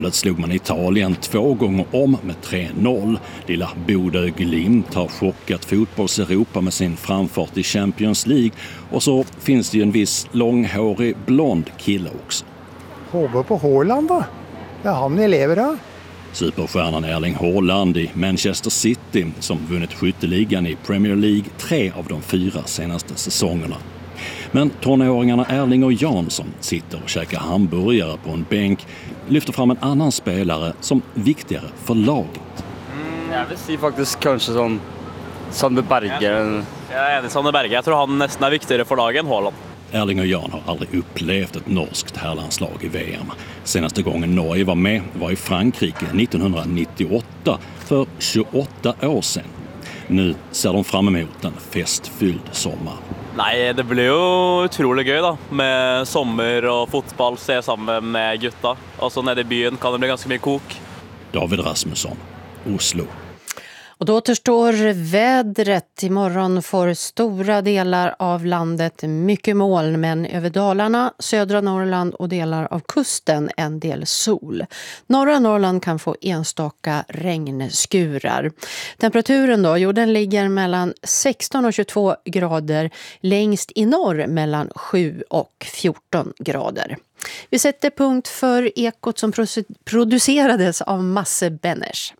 Slog man Italien 2 gånger om med 3-0. Lilla Bodø Glimt har chockat fotbolls-Europa med sin framfart i Champions League. Och så finns det ju en viss långhårig blond kille också. Håber på Haaland då? Ja, han lever då. Superstjärnan Erling Haaland i Manchester City som vunnit skytteligan i Premier League 3 av de 4 senaste säsongerna. Men tonåringarna Erling och Jan som sitter och käkar hamburgare på en bänk lyfter fram en annan spelare som viktigare för laget. Jag vill säga faktiskt kanske som Sander Berge. Jag är enig, Sander Berge. Jag tror han nästan är viktigare för laget än Haaland. Erling och Jan har aldrig upplevt ett norskt herrlandslag i VM. Senaste gången Norge var med var i Frankrike 1998, för 28 år sedan. Nu ser de fram emot en festfylld sommar. Nej, det blir ju otroligt gøy då med sommar och fotboll, se samman med gutta. Och så nere i byn kan det bli ganska mycket kok. David Rasmusson, Oslo. Och då återstår vädret. Imorgon får stora delar av landet mycket moln, men över Dalarna, södra Norrland och delar av kusten en del sol. Norra Norrland kan få enstaka regnskurar. Temperaturen då, jo, den ligger mellan 16 och 22 grader, längst i norr mellan 7 och 14 grader. Vi sätter punkt för Ekot som producerades av Masse Benners.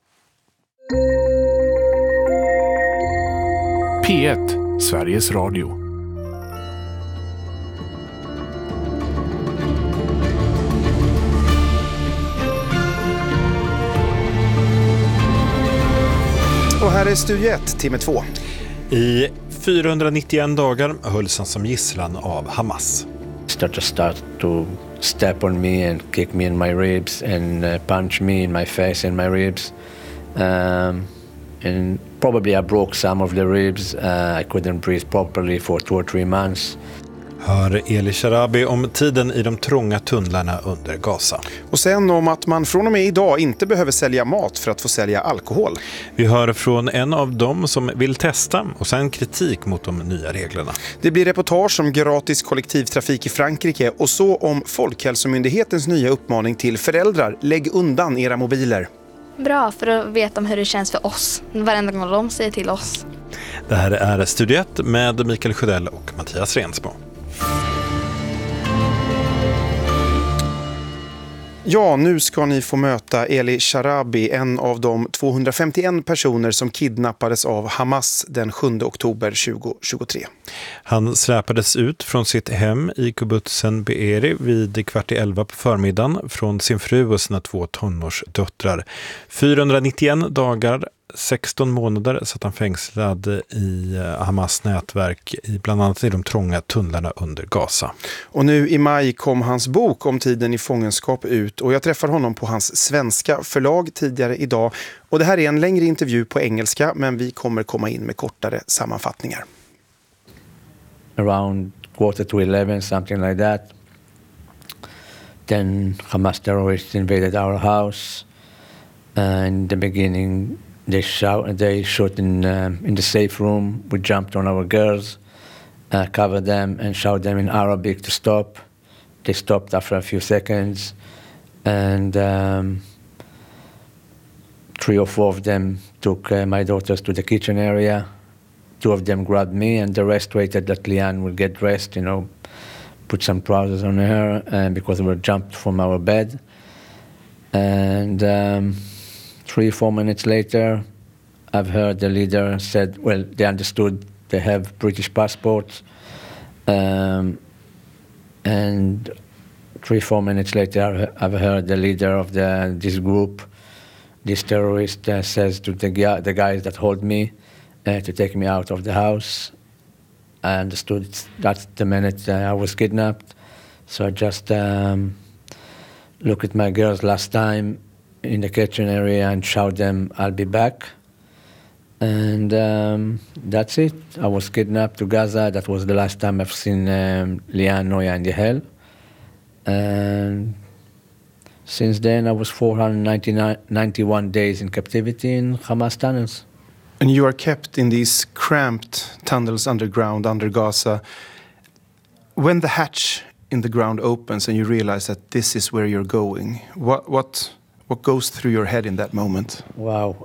P1, Sveriges Radio. Och här är Studio 1, timme 2. I 491 dagar hölls han som gisslan av Hamas. Start to step on me and kick me in my ribs and punch me in my face and my ribs. And probably I broke some of the ribs. I couldn't breathe properly for 2 or 3 months. Hör Eli Sharabi om tiden i de trånga tunnlarna under Gaza. Och sen om att man från och med idag inte behöver sälja mat för att få sälja alkohol. Vi hör från en av dem som vill testa och sen kritik mot de nya reglerna. Det blir reportage om gratis kollektivtrafik i Frankrike och så om Folkhälsomyndighetens nya uppmaning till föräldrar: lägg undan era mobiler. Bra för att veta om hur det känns för oss varenda gång de säger till oss. Det här är Studio 1 med Mikael Sjödell och Mattias Rensmo. Ja, nu ska ni få möta Eli Sharabi, en av de 251 personer som kidnappades av Hamas den 7 oktober 2023. Han släpades ut från sitt hem i kibbutzen Be'eri vid 10:15 på förmiddagen från sin fru och sina 2 tonårsdöttrar. 491 dagar, 16 månader satt han fängslad i Hamas nätverk, bland annat i de trånga tunnlarna under Gaza. Och nu i maj kom hans bok om tiden i fångenskap ut och jag träffade honom på hans svenska förlag tidigare idag. Och det här är en längre intervju på engelska, men vi kommer komma in med kortare sammanfattningar. Around 11:15, something like that. Then Hamas terrorists invaded our house. In the beginning they shot in the safe room. We jumped on our girls, covered them and shouted them in Arabic to stop. They stopped after a few seconds, and 3 or 4 of them took my daughters to the kitchen area. 2 of them grabbed me, and the rest waited that Liane would get dressed, put some trousers on her, because we were jumped from our bed. And 3 or 4 minutes later, I've heard the leader said, well, they understood they have British passports. And 3 or 4 minutes later, I've heard the leader of this group, this terrorist, says to the guys that hold me to take me out of the house. I understood that's the minute I was kidnapped. So I just looked at my girls last time in the kitchen area and shout them, I'll be back. And that's it. I was kidnapped to Gaza. That was the last time I've seen Liane, Noya and Yahel. And since then I was 491 days in captivity in Hamas tunnels. And you are kept in these cramped tunnels underground under Gaza. When the hatch in the ground opens and you realize that this is where you're going, what What goes through your head in that moment? Wow,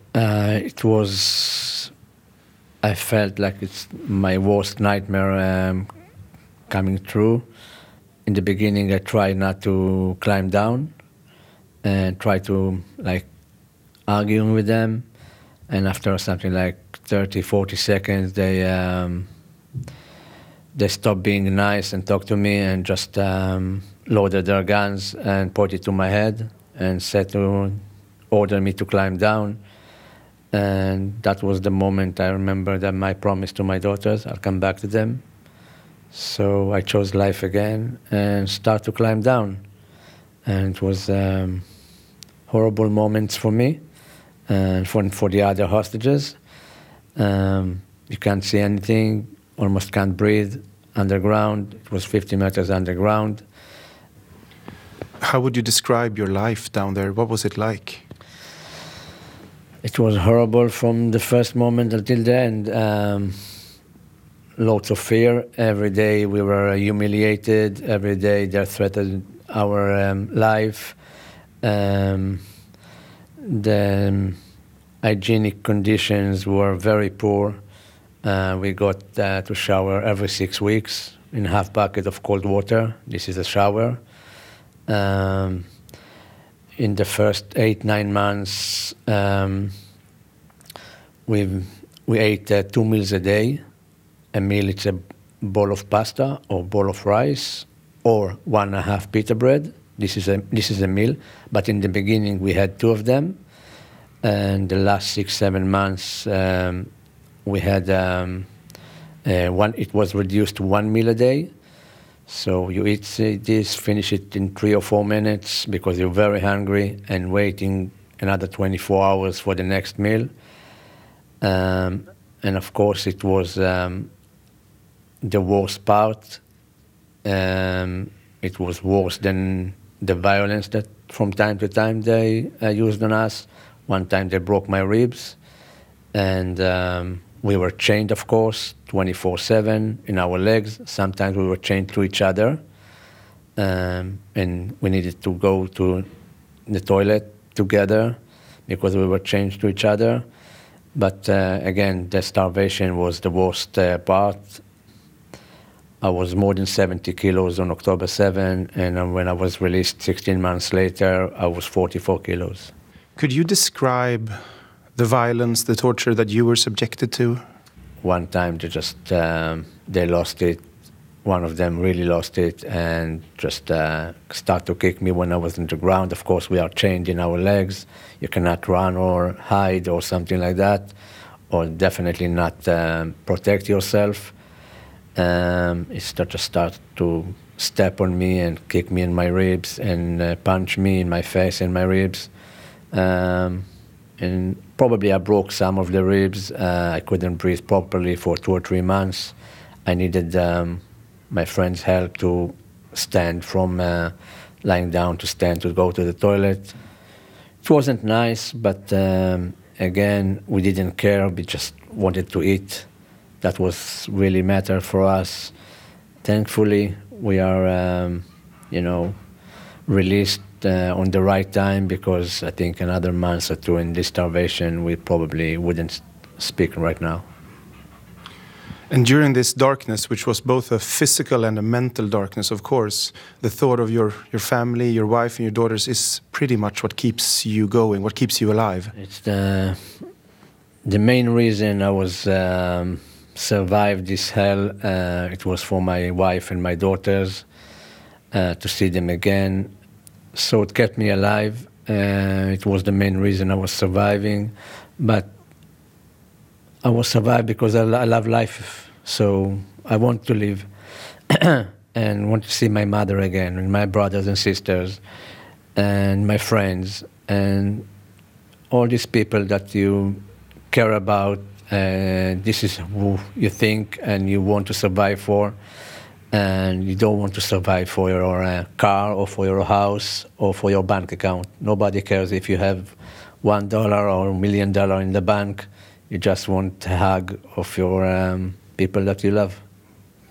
I felt like it's my worst nightmare coming true. In the beginning, I tried not to climb down and try to arguing with them. And after something like 30, 40 seconds, they stopped being nice and talked to me and just loaded their guns and pointed to my head and said to order me to climb down. And that was the moment I remember that my promise to my daughters, I'll come back to them. So I chose life again and start to climb down. And it was horrible moments for me and for the other hostages. You can't see anything, almost can't breathe underground. It was 50 meters underground. How would you describe your life down there? What was it like? It was horrible from the first moment until the end. Lots of fear. Every day we were humiliated. Every day they threatened our life. The hygienic conditions were very poor. We got to shower every 6 weeks in a half bucket of cold water. This is a shower. In the first 8-9 months, we ate 2 meals a day. A meal, it's a bowl of pasta or bowl of rice or 1.5 pita bread. This is a meal. But in the beginning, we had 2 of them. And the last 6-7 months, we had one. It was reduced to 1 meal a day. So you eat this, finish it in 3 or 4 minutes because you're very hungry and waiting another 24 hours for the next meal. And of course, it was the worst part. It was worse than the violence that from time to time they used on us. One time they broke my ribs, and we were chained, of course, 24/7 in our legs. Sometimes we were chained to each other, and we needed to go to the toilet together because we were chained to each other. But again, the starvation was the worst part. I was more than 70 kilos on October 7, and when I was released 16 months later, I was 44 kilos. Could you describe the violence, the torture that you were subjected to? One time they lost it. One of them really lost it and just started to kick me when I was on the ground. Of course, we are chained in our legs. You cannot run or hide or something like that, or definitely not protect yourself. He started to step on me and kick me in my ribs and punch me in my face and my ribs. And probably I broke some of the ribs. I couldn't breathe properly for 2 or 3 months. I needed my friend's help to stand from lying down to stand to go to the toilet. It wasn't nice, but again, we didn't care. We just wanted to eat. That was really matter for us. Thankfully, we are, released on the right time, because I think another month or 2 in this starvation, we probably wouldn't speak right now. And during this darkness, which was both a physical and a mental darkness, of course, the thought of your family, your wife and your daughters is pretty much what keeps you going, what keeps you alive. It's the main reason I was survived this hell. It was for my wife and my daughters, to see them again. So it kept me alive. It was the main reason I was surviving. But I was survived because I love life. So I want to live and want to see my mother again, and my brothers and sisters, and my friends, and all these people that you care about. This is who you think and you want to survive for. And you don't want to survive for your car or for your house or for your bank account. Nobody cares if you have $1 or $1 million in the bank. You just want a hug of your people that you love.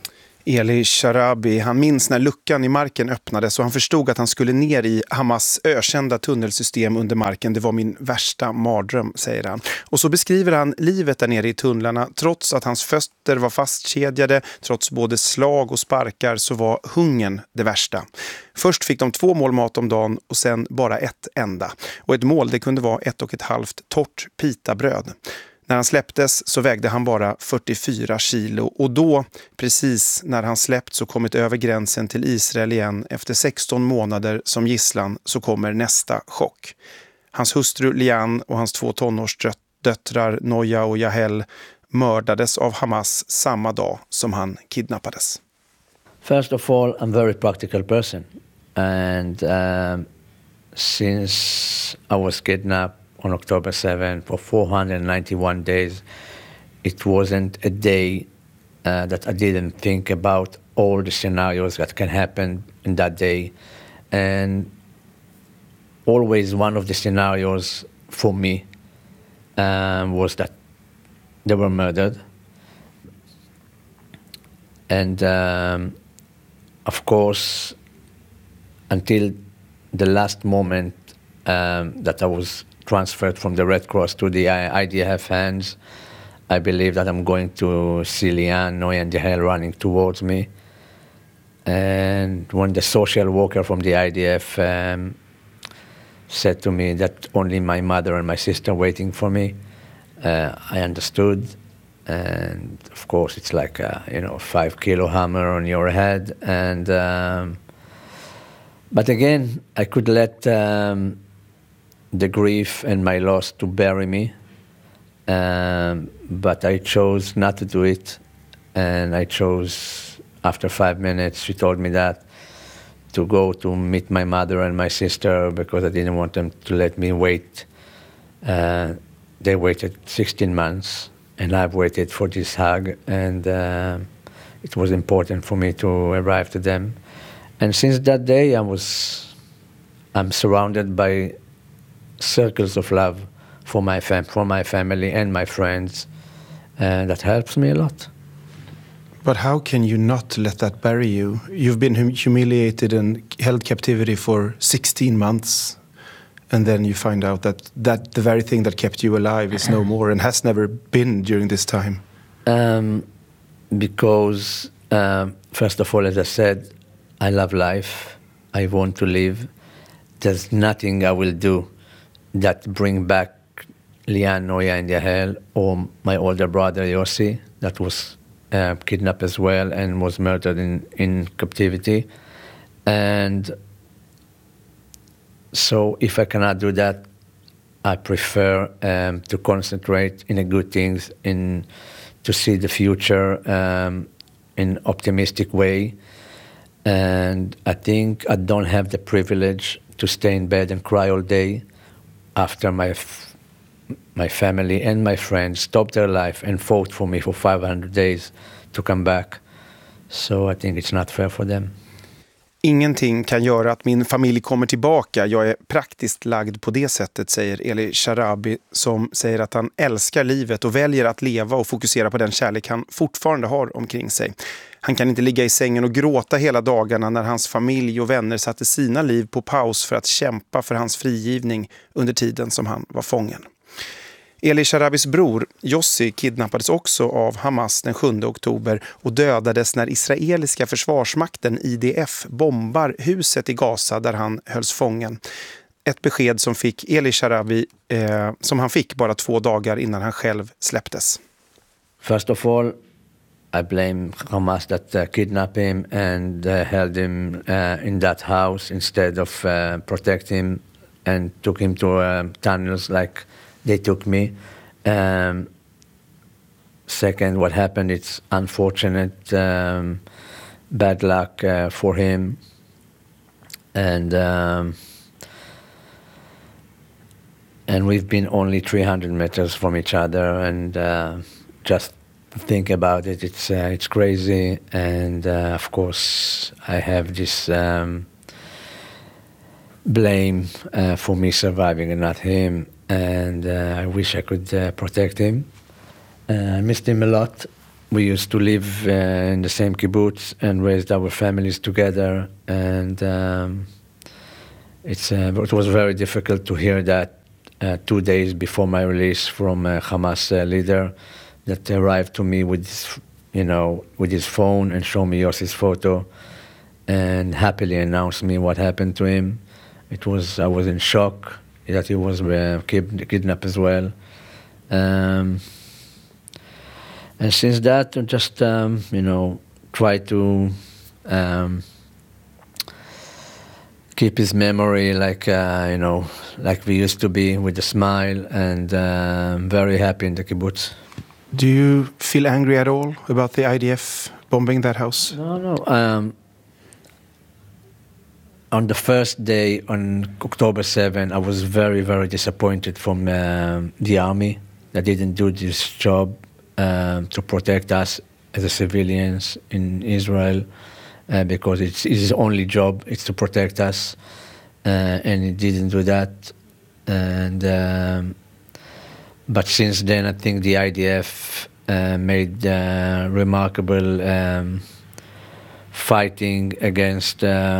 Eli Sharabi, han minns när luckan i marken öppnades och han förstod att han skulle ner i Hamas ökända tunnelsystem under marken. Det var min värsta mardröm, säger han. Och så beskriver han livet där nere i tunnlarna. Trots att hans fötter var fastkedjade, trots både slag och sparkar, så var hungern det värsta. Först fick de 2 mål mat om dagen och sen bara ett enda. Och ett mål, det kunde vara 1,5 torrt pitabröd. När han släpptes så vägde han bara 44 kilo och då, precis när han släppts och kommit över gränsen till Israel igen efter 16 månader som gisslan, så kommer nästa chock. Hans hustru Lian och hans 2 tonårsdöttrar Noja och Yahel mördades av Hamas samma dag som han kidnappades. First of all, I'm a very practical person. And since I was kidnapped on October 7 for 491 days, it wasn't a day that I didn't think about all the scenarios that can happen in that day. And always one of the scenarios for me was that they were murdered. And of course, until the last moment that I was transferred from the Red Cross to the IDF hands, I believe that I'm going to see Lian, Noya and Yahel running towards me. And when the social worker from the IDF said to me that only my mother and my sister waiting for me, I understood. And of course, it's like a 5 kilo hammer on your head. And but again, I could let the grief and my loss to bury me, but I chose not to do it, and I chose, after 5 minutes, she told me that, to go to meet my mother and my sister because I didn't want them to let me wait. They waited 16 months, and I've waited for this hug, and it was important for me to arrive to them. And since that day, I'm surrounded by circles of love for my family and my friends, and that helps me a lot. But how can you not let that bury you? You've been humiliated and held captivity for 16 months, and then you find out that the very thing that kept you alive is no more and has never been during this time. Because first of all, as I said, I love life. I want to live. There's nothing I will do that bring back Lian, Noya, and Yahel, or my older brother Yossi, that was kidnapped as well and was murdered in captivity. And so if I cannot do that, I prefer to concentrate in the good things, to see the future in optimistic way. And I think I don't have the privilege to stay in bed and cry all day after my family and my friends stopped their life and fought for me for 500 days to come back. So I think it's not fair for them. Ingenting kan göra att min familj kommer tillbaka. Jag är praktiskt lagd på det sättet, säger Eli Sharabi, som säger att han älskar livet och väljer att leva och fokusera på den kärlek han fortfarande har omkring sig. Han kan inte ligga i sängen och gråta hela dagarna när hans familj och vänner satte sina liv på paus för att kämpa för hans frigivning under tiden som han var fången. Eli Sharabis bror, Yossi, kidnappades också av Hamas den 7 oktober och dödades när israeliska försvarsmakten IDF bombar huset i Gaza där han hölls fången. Ett besked som fick Eli Sharabi, som han fick bara 2 dagar innan han själv släpptes. First of all, I blame Hamas that kidnapped him and held him in that house instead of protect him and took him to tunnels like they took me. Second, what happened, it's unfortunate, bad luck for him. And we've been only 300 meters from each other, and just think about it, it's crazy. And of course, I have this blame for me surviving and not him. And I wish I could protect him. I missed him a lot we used to live in the same kibbutz and raised our families together. And it was very difficult to hear that 2 days before my release from Hamas leader that arrived to me with his phone and showed me Yossi's photo and happily announced me what happened to him. I was in shock that he was kidnapped as well. And since that, I just, try to keep his memory like we used to be, with a smile, and very happy in the kibbutz. Do you feel angry at all about the IDF bombing that house? No. On the first day, on October 7, I was very, very disappointed from the army that didn't do this job to protect us as civilians in Israel, because it's his only job, it's to protect us, and he didn't do that. But since then, I think the IDF made remarkable fighting against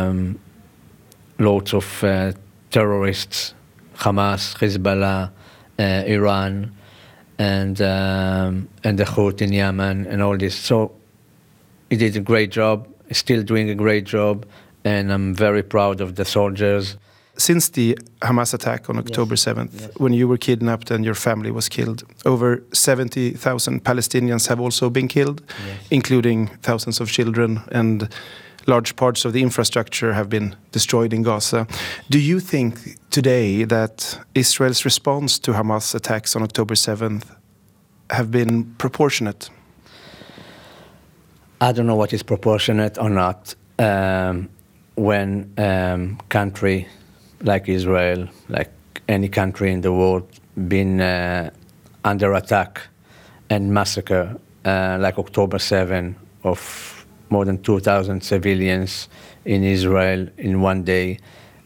loads of terrorists, Hamas, Hezbollah, Iran, and the Houthi in Yemen, and all this. So he did a great job, still doing a great job, and I'm very proud of the soldiers. Since the Hamas attack on October 7th, when you were kidnapped and your family was killed, over 70,000 Palestinians have also been killed, including thousands of children, and large parts of the infrastructure have been destroyed in Gaza. Do you think today that Israel's response to Hamas attacks on October 7th have been proportionate? I don't know what is proportionate or not. When country like Israel, like any country in the world, been under attack and massacre, like October 7, of more than 2,000 civilians in Israel in one day,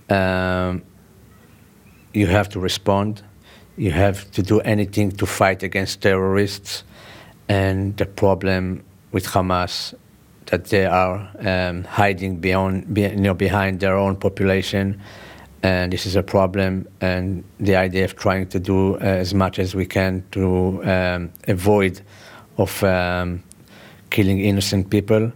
you have to respond. You have to do anything to fight against terrorists. And the problem with Hamas, that they are hiding behind their own population, and this is a problem. And the IDF trying to do as much as we can to avoid of killing innocent people.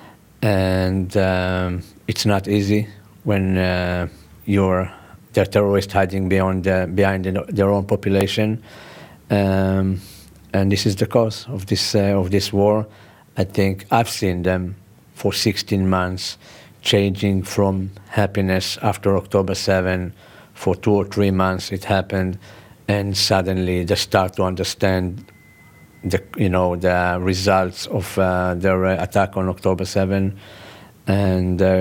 And it's not easy when you're the terrorist hiding behind their own population. And this is the cause of this war. I think I've seen them for 16 months changing from happiness after October 7. For 2 or 3 months it happened, and suddenly they start to understand the results of their attack on October 7, and they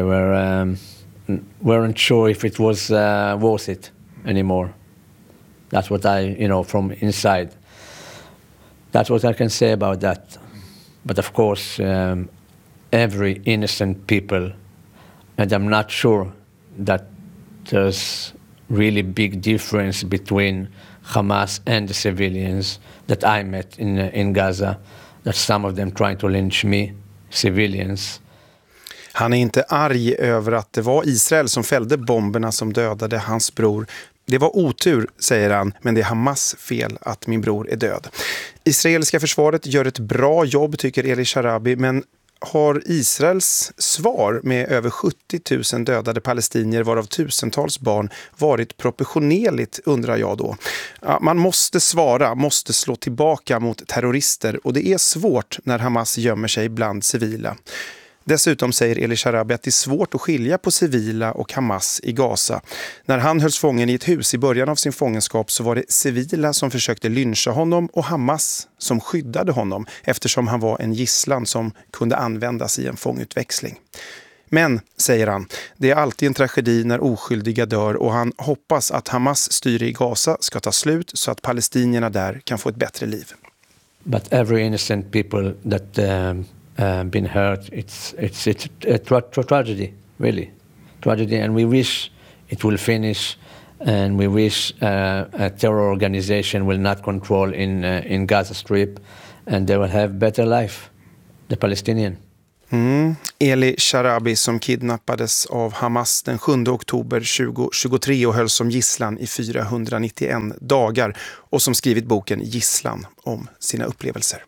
weren't sure if it was worth it anymore. That's what from inside. That's what I can say about that. But of course, every innocent people, and I'm not sure that there's really big difference between Hamas and the civilians that I met in Gaza, that some of them trying to lynch me, civilians. Han är inte arg över att det var Israel som fällde bomberna som dödade hans bror. Det var otur, säger han, men det är Hamas fel att min bror är död. Israeliska försvaret gör ett bra jobb, tycker Eli Sharabi, men har Israels svar med över 70 000 dödade palestinier, varav tusentals barn, varit proportionerligt, undrar jag då. Ja, man måste svara, måste slå tillbaka mot terrorister, och det är svårt när Hamas gömmer sig bland civila. Dessutom säger Eli Sharabi att det är svårt att skilja på civila och Hamas i Gaza. När han hölls fången i ett hus i början av sin fångenskap så var det civila som försökte lyncha honom och Hamas som skyddade honom, eftersom han var en gisslan som kunde användas i en fångutväxling. Men, säger han, det är alltid en tragedi när oskyldiga dör, och han hoppas att Hamas styre i Gaza ska ta slut så att palestinierna där kan få ett bättre liv. But every innocent people that been hurt, it's a tragedy, really, tragedy, and we wish it will finish, and we wish a terror organization will not control in Gaza Strip, and they will have better life. the Palestinian. Eli Sharabi som kidnappades av Hamas den 7 oktober 2023 och hölls som gisslan i 491 dagar och som skrivit boken Gisslan om sina upplevelser.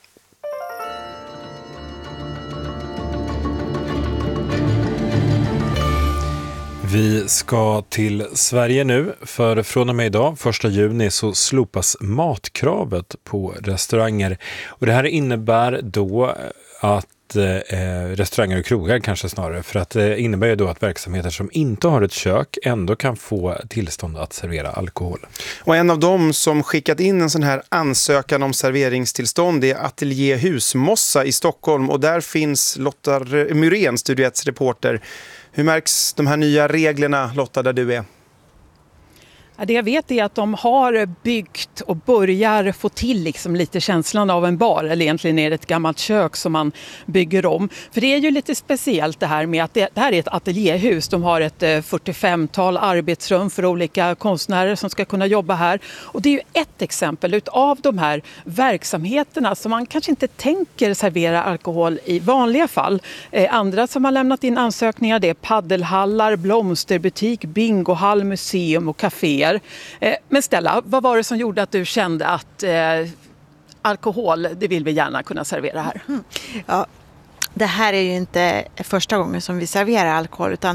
Vi ska till Sverige nu, för från och med idag, 1 juni, så slopas matkravet på restauranger. Och det här innebär då att restauranger och krogar kanske snarare, för att det innebär ju då att verksamheter som inte har ett kök ändå kan få tillstånd att servera alkohol. Och en av dem som skickat in en sån här ansökan om serveringstillstånd är Atelier Husmossa i Stockholm, och där finns Lotta Myrén, Studio 1:s reporter. Hur märks de här nya reglerna, Lotta, där du är? Det jag vet är att de har byggt och börjar få till liksom lite känslan av en bar, eller egentligen är det ett gammalt kök som man bygger om. För det är ju lite speciellt det här med att det här är ett ateljéhus. De har ett 45-tal arbetsrum för olika konstnärer som ska kunna jobba här. Och det är ju ett exempel utav de här verksamheterna som man kanske inte tänker servera alkohol i vanliga fall. Andra som har lämnat in ansökningar, det är paddelhallar, blomsterbutik, bingohall, museum och kaféer. Men Stella, vad var det som gjorde att du kände att alkohol, det vill vi gärna kunna servera här? Ja, det här är ju inte första gången som vi serverar alkohol, utan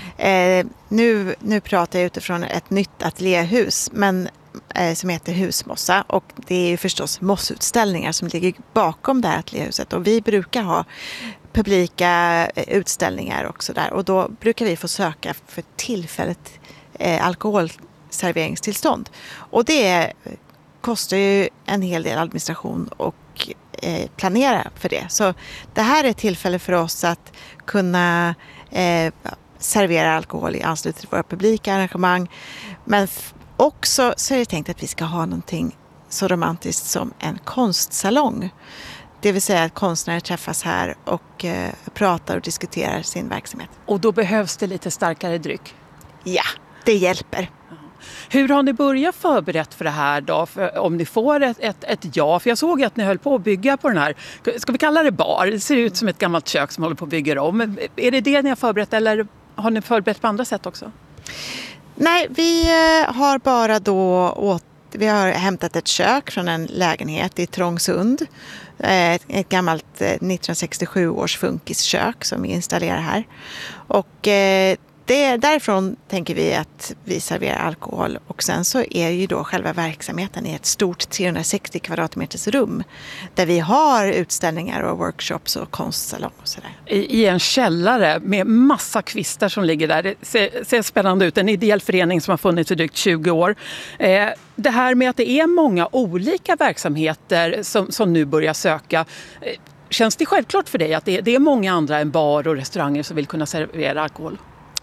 nu pratar jag utifrån ett nytt ateljéhus som heter Husmossa, och det är ju förstås mossutställningar som ligger bakom det här ateljéhuset, och vi brukar ha publika utställningar också där, och då brukar vi få söka för tillfället alkoholserveringstillstånd. Och det kostar ju en hel del administration och planera för det. Så det här är ett tillfälle för oss att kunna servera alkohol i anslutning till våra publika arrangemang. Men också så är det tänkt att vi ska ha någonting så romantiskt som en konstsalong. Det vill säga att konstnärer träffas här och pratar och diskuterar sin verksamhet. Och då behövs det lite starkare dryck? Ja, det hjälper. Hur har ni börjat förberett för det här då? För om ni får ett ja, för jag såg att ni höll på att bygga på den här, ska vi kalla det bar? Det ser ut som ett gammalt kök som håller på att bygga om. Är det ni har förberett, eller har ni förberett på andra sätt också? Nej, vi har bara vi har hämtat ett kök från en lägenhet i Trångsund. Ett gammalt 1967 års funkiskök som vi installerar här. Och därifrån tänker vi att vi serverar alkohol, och sen så är ju då själva verksamheten i ett stort 360 kvadratmeters rum där vi har utställningar och workshops och konstsalong och sådär. I en källare med massa kvistar som ligger där. Det ser spännande ut. En ideell förening som har funnits i drygt 20 år. Det här med att det är många olika verksamheter som nu börjar söka. Känns det självklart för dig att det är många andra än bar och restauranger som vill kunna servera alkohol?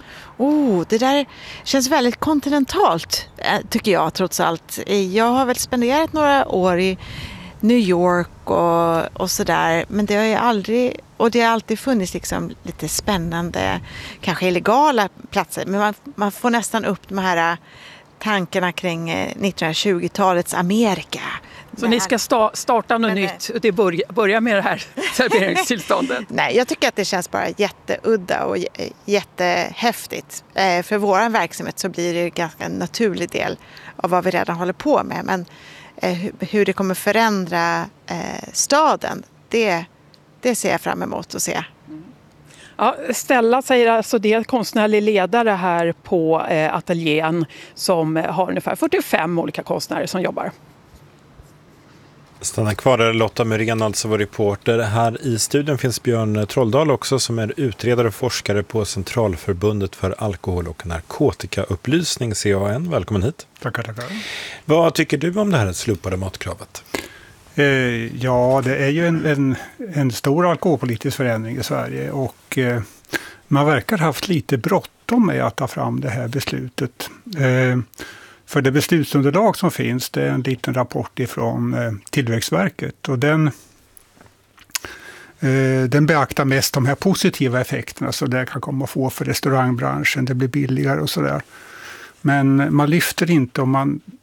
Det där känns väldigt kontinentalt, tycker jag trots allt. Jag har väl spenderat några år i New York och sådär, men det har ju aldrig, och det har alltid funnits liksom lite spännande, kanske illegala platser, men man får nästan upp de här tankarna kring 1920-talets Amerika. Så ni ska starta något nytt och det börja med det här serveringstillståndet? Nej, jag tycker att det känns bara jätteudda och jättehäftigt. För vår verksamhet så blir det en ganska naturlig del av vad vi redan håller på med. Men hur det kommer förändra staden, det ser jag fram emot att se. Ja, Stella säger alltså det är konstnärlig ledare här på ateljén som har ungefär 45 olika konstnärer som jobbar. Stanna kvar där, Lotta Myrén, alltså vår reporter. Här i studion finns Björn Trolldal också, som är utredare och forskare på Centralförbundet för alkohol- och narkotikaupplysning, CAN. Välkommen hit. Tackar. Vad tycker du om det här slopade matkravet? Ja, det är ju en stor alkoholpolitisk förändring i Sverige, och man verkar haft lite bråttom med att ta fram det här beslutet. För det beslutsunderlag som finns, det är en liten rapport ifrån Tillväxtverket, och den beaktar mest de här positiva effekterna så det kan komma att få för restaurangbranschen, det blir billigare och sådär. Men man lyfter inte, om man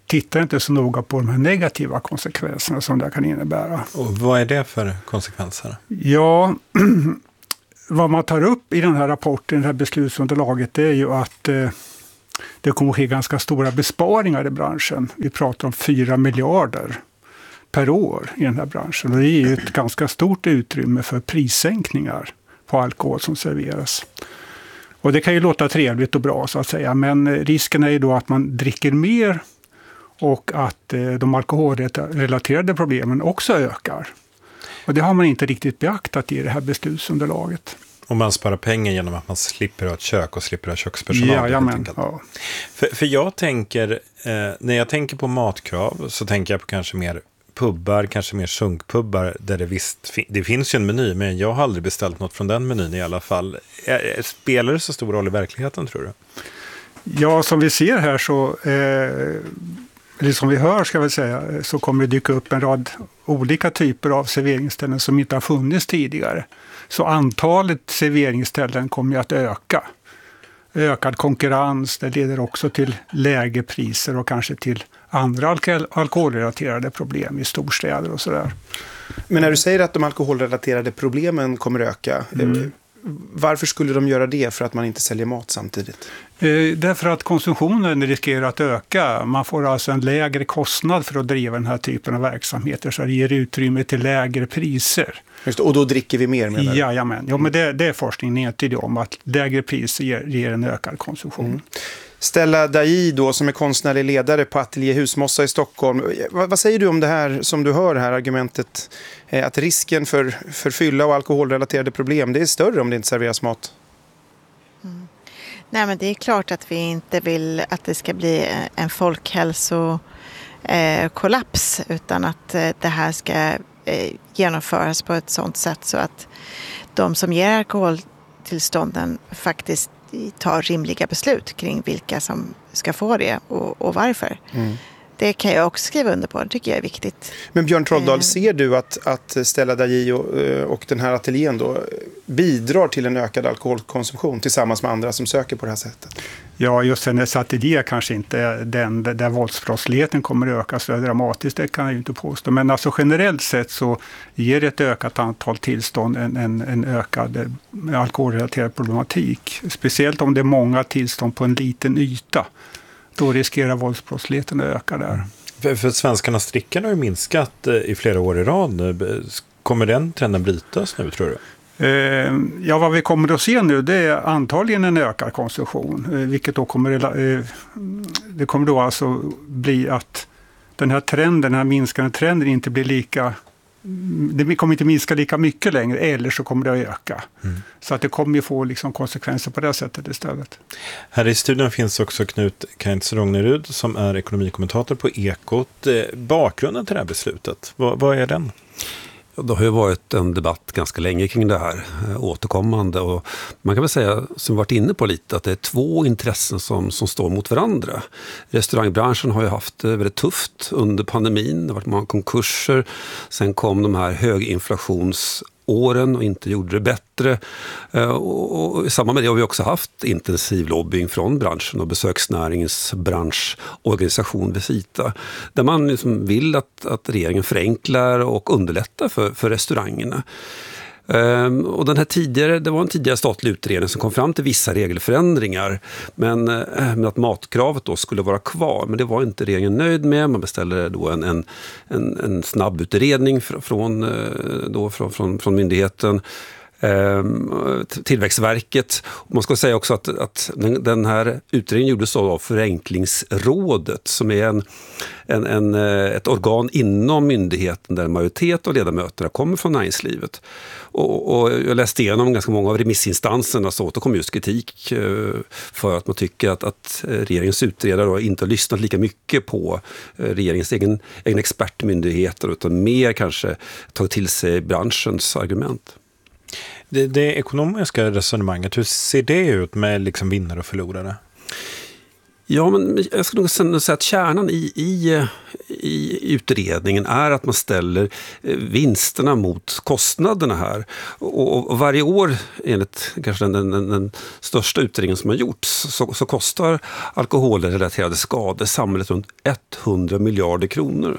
tittar inte så noga på de här negativa konsekvenserna som det kan innebära. Och vad är det för konsekvenser? Ja, vad man tar upp i den här rapporten, det här beslutsunderlaget, det är ju att det kommer att ske ganska stora besparingar i branschen. Vi pratar om 4 miljarder per år i den här branschen. Och det är ju ett ganska stort utrymme för prissänkningar på alkohol som serveras. Och det kan ju låta trevligt och bra så att säga, men risken är ju då att man dricker mer och att de alkoholrelaterade problemen också ökar. Och det har man inte riktigt beaktat i det här beslutsunderlaget. Och man sparar pengar genom att man slipper ha ett kök och slipper ha kökspersonal. Jajamän, ja. För jag tänker, när jag tänker på matkrav så tänker jag på kanske mer pubbar, kanske mer sunkpubbar där det finns ju en meny, men jag har aldrig beställt något från den menyn i alla fall. Spelar det så stor roll i verkligheten, tror du? Ja, som vi ser här så, eller som vi hör ska vi säga, så kommer det dyka upp en rad olika typer av serveringsställen som inte har funnits tidigare. Så antalet serveringsställen kommer att öka. Ökad konkurrens, det leder också till lägre priser och kanske till andra alkoholrelaterade problem i storstäder och sådär. Men när du säger att de alkoholrelaterade problemen kommer öka, varför skulle de göra det för att man inte säljer mat samtidigt? Därför att konsumtionen riskerar att öka. Man får alltså en lägre kostnad för att driva den här typen av verksamheter, så det ger utrymme till lägre priser. Just det, och då dricker vi mer, menar du? Jajamän. Ja, men det är forskningen entydig om, att lägre priser ger en ökad konsumtion. Stella Daji då, som är konstnärlig ledare på Atelier Husmossa i Stockholm. Vad säger du om det här som du hör här, argumentet att risken för fylla och alkoholrelaterade problem, det är större om det inte serveras mat? Nej, men det är klart att vi inte vill att det ska bli en folkhälsokollaps, utan att det här ska genomföras på ett sådant sätt så att de som ger alkoholtillstånden faktiskt tar rimliga beslut kring vilka som ska få det och varför. Det kan jag också skriva under på, det tycker jag är viktigt. Men Björn Trolldal, ser du att Stella Daji och den här ateljén då bidrar till en ökad alkoholkonsumtion tillsammans med andra som söker på det här sättet? Ja, just hennes ateljé kanske inte är den där våldsbrottsligheten kommer att öka så dramatiskt, det kan jag ju inte påstå. Men alltså generellt sett så ger ett ökat antal tillstånd en ökad alkoholrelaterad problematik. Speciellt om det är många tillstånd på en liten yta. Då riskerar våldsbrottsligheten att öka där. För svenskarnas drickande har ju minskat i flera år i rad nu. Kommer den trenden brytas nu, tror du? Ja, vad vi kommer att se nu, det är antagligen en ökad konsumtion. Vilket då det kommer då alltså bli att den här minskande trenden inte blir lika... Det kommer inte minska lika mycket längre, eller så kommer det att öka. Så att det kommer ju få liksom konsekvenser på det sättet istället. Här i studion finns också Knut Kainz-Rognerud som är ekonomikommentator på Ekot. Bakgrunden till det här beslutet, vad är den? Det har ju varit en debatt ganska länge kring det här, återkommande, och man kan väl säga, som vi varit inne på lite, att det är två intressen som står mot varandra. Restaurangbranschen har ju haft det väldigt tufft under pandemin, det har varit många konkurser, sen kom de här höginflationsåren och inte gjorde det bättre. Och i samband med det har vi också haft intensiv lobbying från branschen och besöksnäringens branschorganisation Visita, där man liksom vill att regeringen förenklar och underlättar för restaurangerna. Och det var en tidigare statlig utredning som kom fram till vissa regelförändringar, men att matkravet då skulle vara kvar, men det var inte regeringen nöjd med. Man beställde då en snabb utredning från myndigheten, Tillväxtverket. Man ska säga också att den här utredningen gjordes av Förenklingsrådet, som är ett organ inom myndigheten där en majoritet av ledamöterna kommer från näringslivet. Och jag läste igenom ganska många av remissinstanserna, så återkom just kritik för att man tycker att regeringens utredare inte har lyssnat lika mycket på regeringens egen expertmyndigheter, utan mer kanske tagit till sig branschens argument. Det ekonomiska resonemanget, hur ser det ut med liksom vinnare och förlorare? Ja, men jag skulle nog säga att kärnan i i utredningen är att man ställer vinsterna mot kostnaderna här. Och varje år, enligt kanske den största utredningen som har gjorts, så kostar alkoholrelaterade skador samhället runt 100 miljarder kronor.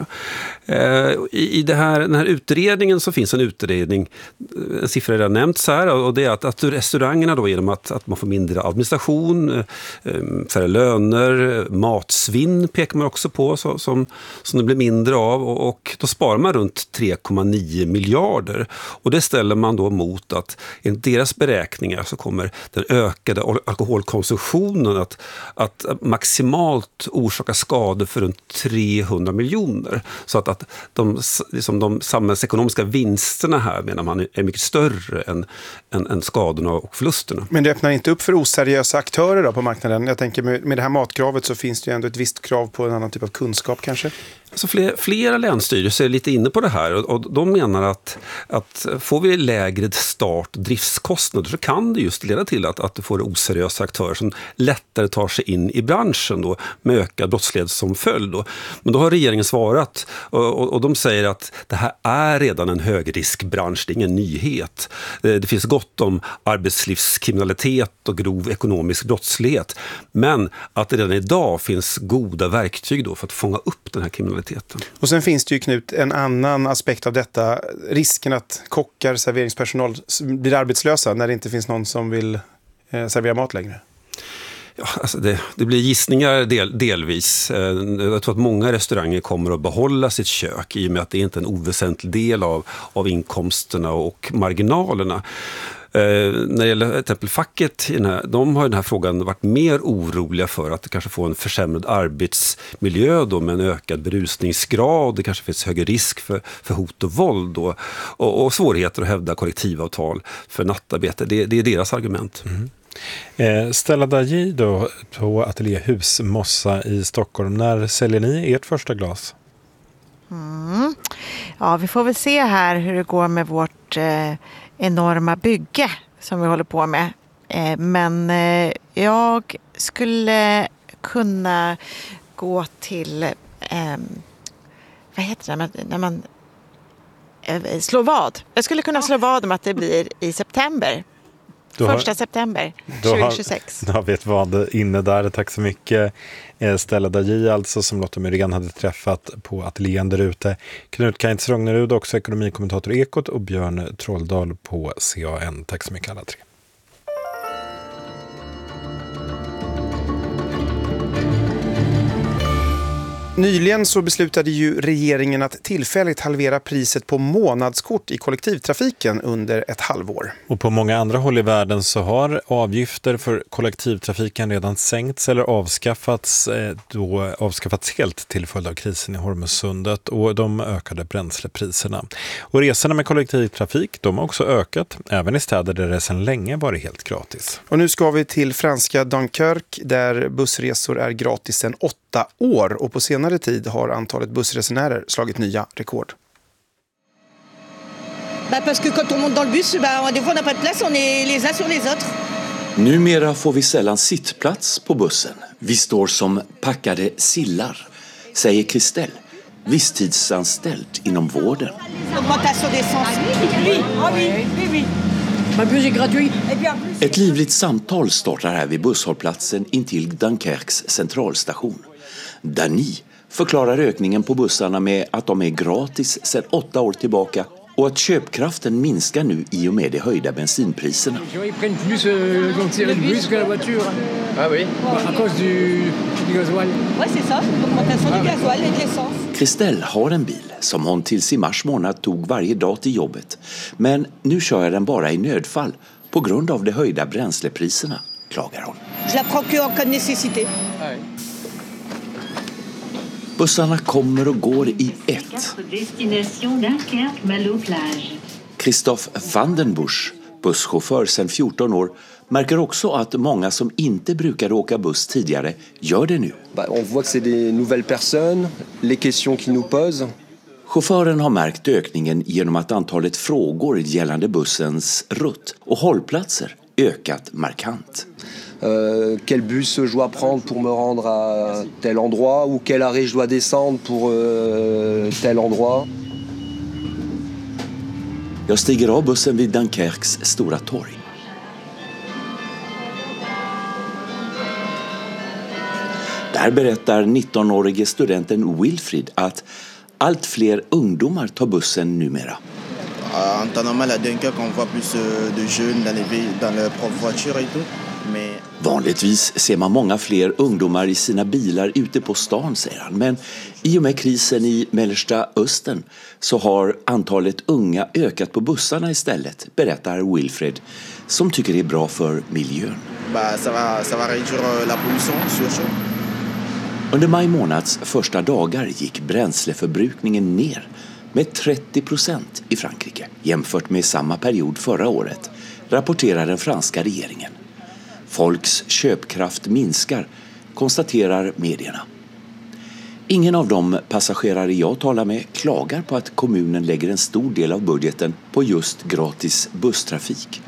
I den här utredningen så finns en siffra redan nämnts här, och det är att restaurangerna då, genom att man får mindre administration, färre löner, matsvinn pekar man också på som det blir mindre av, och då sparar man runt 3,9 miljarder. Och det ställer man då mot att enligt deras beräkningar så kommer den ökade alkoholkonsumtionen att maximalt orsaka skador för runt 300 miljoner. Så att de samhällsekonomiska vinsterna här, menar man, är mycket större än skadorna och förlusterna. Men det öppnar inte upp för oseriösa aktörer då på marknaden? Jag tänker med det här matkravet så finns det ju ändå ett visst krav på en annan typ av kunskap kanske? Så flera länsstyrelser är lite inne på det här, och de menar att får vi lägre start- och driftskostnader så kan det just leda till att du får oseriösa aktörer som lättare tar sig in i branschen då, med ökad brottslighet som följd. Men då har regeringen svarat, och de säger att det här är redan en högriskbransch, det är ingen nyhet. Det finns gott om arbetslivskriminalitet och grov ekonomisk brottslighet, men att det redan idag finns goda verktyg då för att fånga upp den här kriminaliteten. Och sen finns det ju, Knut, en annan aspekt av detta. Risken att kockar, serveringspersonal blir arbetslösa när det inte finns någon som vill servera mat längre. Ja, alltså det blir gissningar delvis. Jag tror att många restauranger kommer att behålla sitt kök i och med att det inte är en oväsentlig del av inkomsterna och marginalerna. När det gäller till exempel facket, de har i den här frågan varit mer oroliga för att det kanske får en försämrad arbetsmiljö då, med en ökad berusningsgrad. Det kanske finns högre risk för hot och våld då, och svårigheter att hävda kollektivavtal för nattarbete. Det är deras argument. Stella Daji då på Ateljé Husmossa i Stockholm. När säljer ni ert första glas? Ja, vi får väl se här hur det går med vårt enorma bygge som vi håller på med. Men jag skulle kunna gå till vad heter det när man slår vad. Jag skulle kunna slå vad om att det blir i september. 1 september 2026. Då har vi ett vad inne där. Tack så mycket. Stella Daji alltså, som Lotta Myrén hade träffat på ateljén där ute. Knut Kainz Rognerud, också ekonomikommentator Ekot, och Björn Trolldal på CAN. Tack så mycket alla tre. Nyligen så beslutade ju regeringen att tillfälligt halvera priset på månadskort i kollektivtrafiken under ett halvår. Och på många andra håll i världen så har avgifter för kollektivtrafiken redan sänkts eller avskaffats helt till följd av krisen i Hormuzsundet och de ökade bränslepriserna. Och resorna med kollektivtrafik, de har också ökat, även i städer där det sedan länge varit helt gratis. Och nu ska vi till franska Dunkerque där bussresor är gratis sedan 8 år, och på senare tid har antalet bussresenärer slagit nya rekord. Parce que quand on monte dans le bus, des fois on n'a pas de place, on est les uns sur les autres. Numera får vi sällan sittplats på bussen. Vi står som packade sillar, säger Christelle, visstidsanställd inom vården. Ett livligt samtal startar här vid busshållplatsen intill Dunkerques centralstation. Dani förklarar ökningen på bussarna med att de är gratis sedan 8 år tillbaka och att köpkraften minskar nu i och med de höjda bensinpriserna. Christelle har en bil som hon tills i mars månad tog varje dag till jobbet. Men nu kör jag den bara i nödfall på grund av de höjda bränslepriserna, klagar hon. Bussarna kommer och går i ett. Christophe Vandenbusch, busschaufför sedan 14 år, märker också att många som inte brukade åka buss tidigare gör det nu. On voit que c'est des nouvelles personnes, les questions qui nous posent. Chauffören har märkt ökningen genom att antalet frågor gällande bussens rutt och hållplatser ökat markant. Quel bus je dois prendre pour me rendre à tel endroit ou quel arrêt je dois descendre pour tel endroit. Jag stiger av bussen vid Dunkerques stora torg. Där berättar 19-årige studenten Wilfried att allt fler ungdomar tar bussen numera. En temps normal à Dunkerque on voit plus de jeunes dans leurs propres voitures et tout. Vanligtvis ser man många fler ungdomar i sina bilar ute på stan, säger han. Men i och med krisen i Mellersta Östern så har antalet unga ökat på bussarna istället, berättar Wilfred, som tycker det är bra för miljön. Ça va réduire la pollution, surtout. Under maj månads första dagar gick bränsleförbrukningen ner med 30% i Frankrike jämfört med samma period förra året, rapporterar den franska regeringen. Folks köpkraft minskar, konstaterar medierna. Ingen av de passagerare jag talar med klagar på att kommunen lägger en stor del av budgeten på just gratis busstrafik.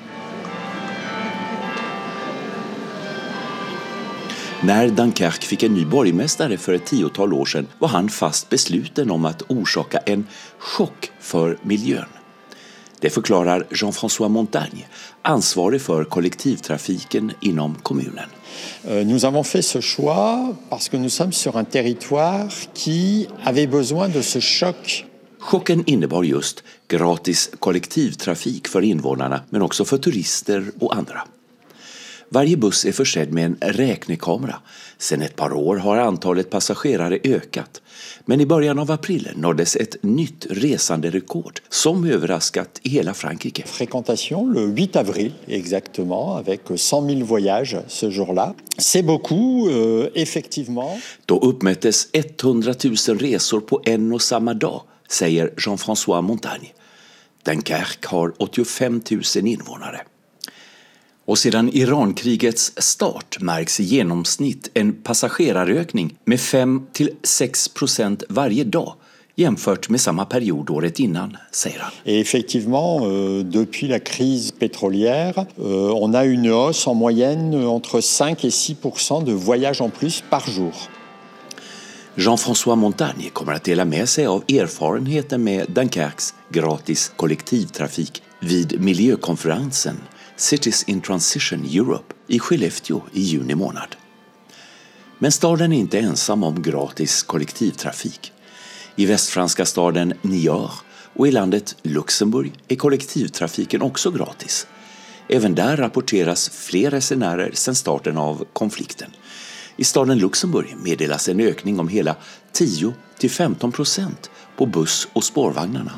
När Dunkerque fick en ny borgmästare för ett 10-tal år sedan var han fast besluten om att orsaka en chock för miljön. Det förklarar Jean-François Montagne, ansvarig för kollektivtrafiken inom kommunen. Nous avons fait ce choix parce que nous sommes sur un territoire qui avait besoin de ce choc. Chocken innebar just gratis kollektivtrafik för invånarna men också för turister och andra. Varje buss är försedd med en räknekamera. Sedan ett par år har antalet passagerare ökat. Men i början av april nåddes ett nytt resande rekord som överraskat i hela Frankrike. Fréquentation le 8 avril exactement avec 100 000 voyages ce jour-là. C'est beaucoup effectivement. Då uppmättes 100 000 resor på en och samma dag, säger Jean-François Montagne. Dunkerque har 85 000 invånare. Och sedan Irankrigets start märks i genomsnitt en passagerarökning med 5-6% varje dag jämfört med samma period året innan, säger han. Et effectivement, depuis la crise pétrolière, on a une hausse en moyenne entre 5 et 6% de voyages en plus par jour. Jean-François Montagne kommer att dela med sig av erfarenheten med Dunkerques gratis kollektivtrafik vid miljökonferensen Cities in Transition Europe i Skellefteå i juni månad. Men staden är inte ensam om gratis kollektivtrafik. I västfranska staden Niort och i landet Luxemburg är kollektivtrafiken också gratis. Även där rapporteras fler resenärer sedan starten av konflikten. I staden Luxemburg meddelas en ökning om hela 10-15% på buss- och spårvagnarna.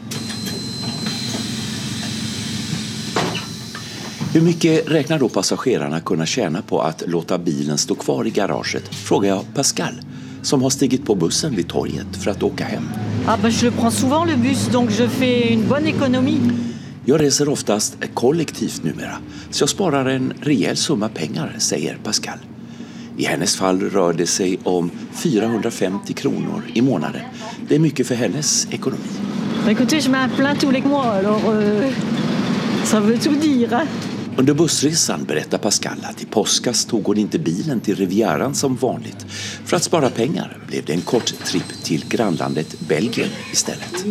Hur mycket räknar då passagerarna kunna tjäna på att låta bilen stå kvar i garaget? Frågar jag Pascal, som har stigit på bussen vid torget för att åka hem. Je le prends souvent le bus, donc je fais une bonne économie. Jag reser oftast kollektivt numera, så jag sparar en rejäl summa pengar, säger Pascal. I hennes fall rör det sig om 450 kronor i månaden. Det är mycket för hennes ekonomi. Écoutez, je mets un plein tous les mois, alors ça veut tout dire. Under bussresan berättar Pascal att i påskas tog hon inte bilen till Rivieran som vanligt. För att spara pengar blev det en kort tripp till grannlandet Belgien istället.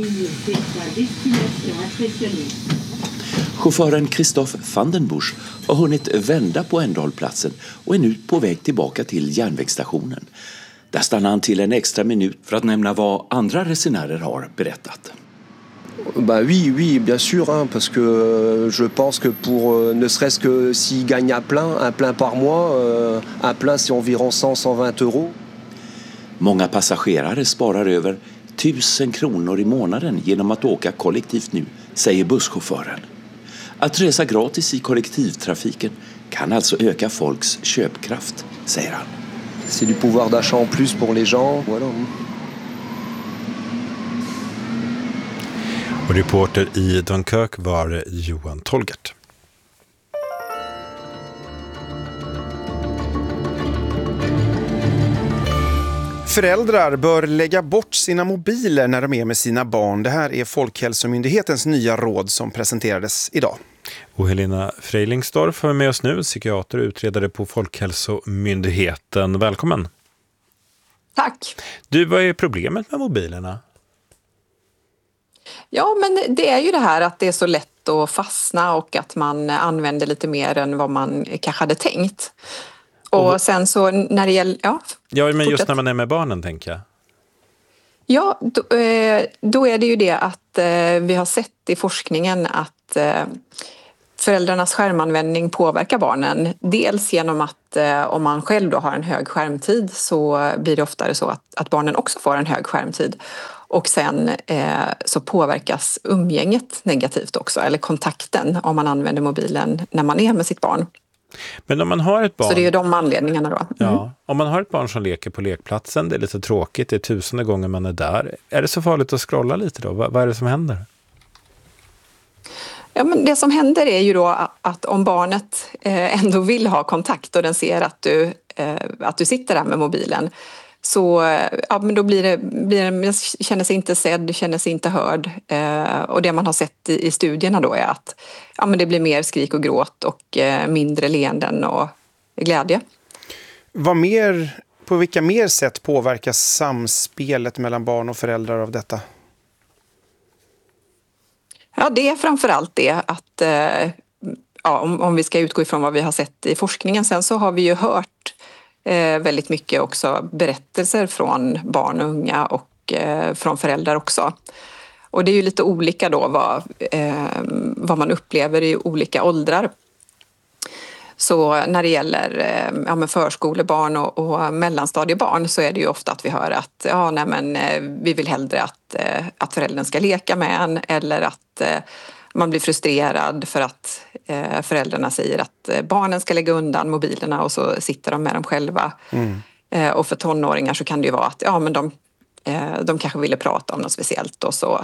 Chauffören Christophe van den Busch har hunnit vända på Endalplatsen och är nu på väg tillbaka till järnvägsstationen. Där stannar han till en extra minut för att nämna vad andra resenärer har berättat. Oui, bien sûr, hein, parce que je pense que pour ne serait-ce que s'il gagne un plein par mois, un plein c'est environ 100-120 euros. Många passagerare sparar över 1000 kronor i månaden genom att åka kollektivt nu, säger busschauffören. Att resa gratis i kollektivtrafiken kan alltså öka folks köpkraft, säger han. C'est du pouvoir d'achat en plus pour les gens, voilà. Och reporter i Dunkerque var Johan Tolgert. Föräldrar bör lägga bort sina mobiler när de är med sina barn. Det här är Folkhälsomyndighetens nya råd som presenterades idag. Och Helena Freilingsdorf är med oss nu, psykiater och utredare på Folkhälsomyndigheten. Välkommen! Tack! Du, vad är problemet med mobilerna? Ja, men det är ju det här att det är så lätt att fastna och att man använder lite mer än vad man kanske hade tänkt. Och sen så när det gäller... Ja, men just när man är med barnen, tänker jag. Ja, då är det ju det att vi har sett i forskningen att föräldrarnas skärmanvändning påverkar barnen. Dels genom att om man själv då har en hög skärmtid så blir det oftare så att barnen också får en hög skärmtid. Och sen så påverkas umgänget negativt också, eller kontakten om man använder mobilen när man är med sitt barn. Men om man har ett barn... Så det är ju de anledningarna då. Mm. Ja, om man har ett barn som leker på lekplatsen, det är lite tråkigt, det är 1000 gånger man är där. Är det så farligt att scrolla lite då? Vad är det som händer? Ja, men det som händer är ju då att om barnet ändå vill ha kontakt och den ser att du sitter där med mobilen, så ja, men då känner sig inte sedd, känner sig inte hörd. Och det man har sett i studierna då är att ja, men det blir mer skrik och gråt och mindre leenden och glädje. På vilka mer sätt påverkas samspelet mellan barn och föräldrar av detta? Ja, det är framförallt det att om vi ska utgå ifrån vad vi har sett i forskningen, sen så har vi ju hört väldigt mycket också berättelser från barn och unga och från föräldrar också. Och det är ju lite olika då vad man upplever i olika åldrar. Så när det gäller förskolebarn och mellanstadiebarn så är det ju ofta att vi hör att vi vill hellre att föräldern ska leka med en, eller att man blir frustrerad för att föräldrarna säger att barnen ska lägga undan mobilerna och så sitter de med dem själva. Mm. Och för tonåringar så kan det ju vara att de kanske ville prata om något speciellt och så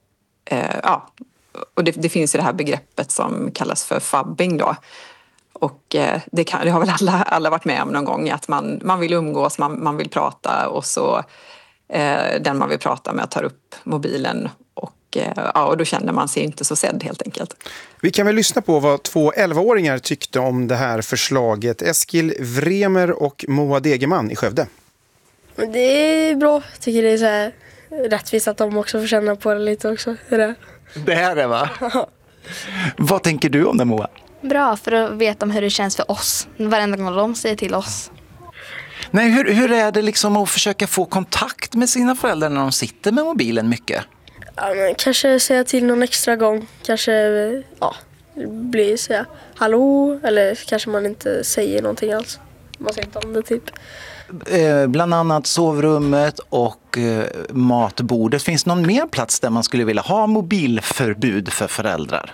och det finns ju det här begreppet som kallas för fabbing då. Och det har väl alla varit med om någon gång, att man vill umgås, man vill prata och så den man vill prata med tar upp mobilen och då känner man sig inte så sedd helt enkelt. Vi kan väl lyssna på vad 2 11-åringar tyckte om det här förslaget. Eskil Vremer och Moa Degerman i Skövde. Det är bra. Jag tycker det är så här rättvist att de också får känna på det lite också. Det här är va? Vad tänker du om det, Moa? Bra, för att veta hur det känns för oss. Varenda gång de säger till oss. Nej, hur är det liksom att försöka få kontakt med sina föräldrar när de sitter med mobilen mycket? Ja, men kanske säga till någon extra gång. Kanske bli säga hallå, eller kanske man inte säger någonting alls. Man säger inte om det typ. Bland annat sovrummet och matbordet. Finns det någon mer plats där man skulle vilja ha mobilförbud för föräldrar?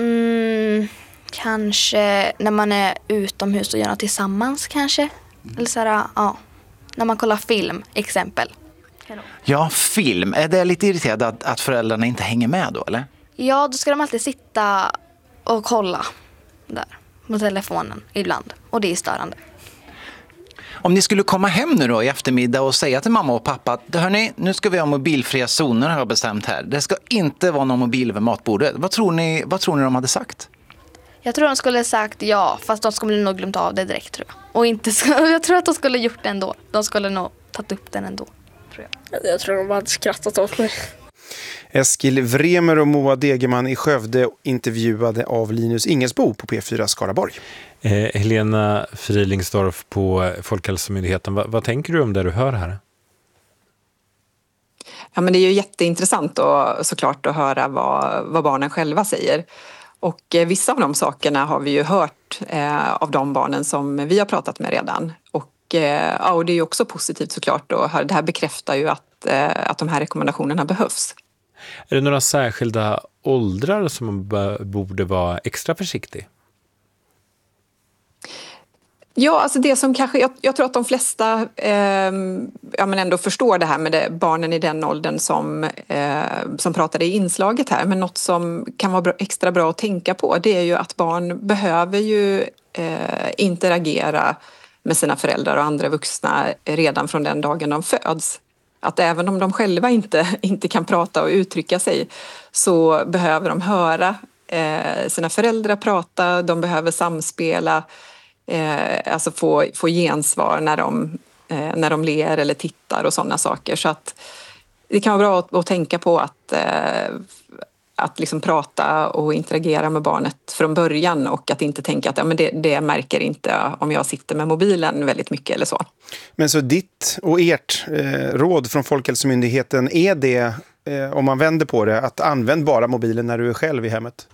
Kanske när man är utomhus och gör något tillsammans kanske. Eller så här, när man kollar film, exempel. Ja, film. Är det lite irriterande att föräldrarna inte hänger med då, eller? Ja, då ska de alltid sitta och kolla där på telefonen ibland. Och det är störande. Om ni skulle komma hem nu då i eftermiddag och säga till mamma och pappa att hörni, nu ska vi ha mobilfria zoner har jag bestämt här. Det ska inte vara någon mobil vid matbordet. Vad tror ni de hade sagt? Jag tror de skulle sagt ja, fast de skulle nog glömt av det direkt tror jag. Och jag tror att de skulle gjort det ändå. De skulle nog tagit upp den ändå, tror jag tror de hade skrattat åt mig. Eskil Vremer och Moa Degerman i Skövde, intervjuade av Linus Ingelsbo på P4 Skaraborg. Helena Freilingsdorf på Folkhälsomyndigheten, vad tänker du om det du hör här? Ja, men det är ju jätteintressant såklart att höra vad barnen själva säger. Och vissa av de sakerna har vi ju hört av de barnen som vi har pratat med redan. Och det är ju också positivt såklart att höra. Det här bekräftar ju att de här rekommendationerna behövs. Är det några särskilda åldrar som man borde vara extra försiktig? Ja, alltså det som kanske, jag tror att de flesta men ändå förstår det här med barnen i den åldern som pratade i inslaget här. Men något som kan vara extra bra att tänka på, det är ju att barn behöver ju interagera med sina föräldrar och andra vuxna redan från den dagen de föds. Att även om de själva inte kan prata och uttrycka sig så behöver de höra sina föräldrar prata, de behöver samspela, alltså få gensvar när de ler eller tittar och sådana saker. Så att det kan vara bra att tänka på att liksom prata och interagera med barnet från början och att inte tänka att men det märker inte om jag sitter med mobilen väldigt mycket eller så. Men så ditt och ert råd från Folkhälsomyndigheten, är det, om man vänder på det, att använd bara mobilen när du är själv i hemmet?